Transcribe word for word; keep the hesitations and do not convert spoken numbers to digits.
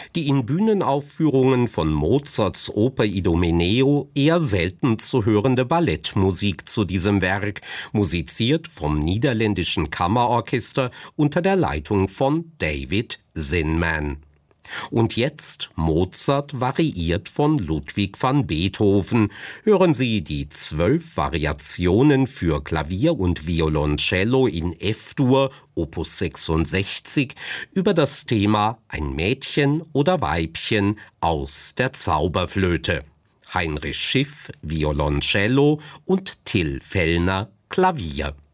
Die in Bühnenaufführungen von Mozarts Oper Idomeneo eher selten zu hörende Ballettmusik zu diesem Werk, musiziert vom niederländischen Kammerorchester unter der Leitung von David Zinman. Und jetzt Mozart variiert von Ludwig van Beethoven. Hören Sie die zwölf Variationen für Klavier und Violoncello in F-Dur, Opus sechsundsechzig, über das Thema Ein Mädchen oder Weibchen aus der Zauberflöte. Heinrich Schiff, Violoncello und Till Fellner, Klavier.